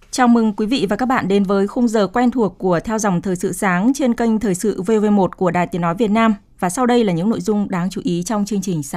Chào mừng quý vị và các bạn đến với khung giờ quen thuộc của Theo dòng Thời sự sáng trên kênh Thời sự VV1 của Đài Tiếng nói Việt Nam. Và sau đây là những nội dung đáng chú ý trong chương trình sáng.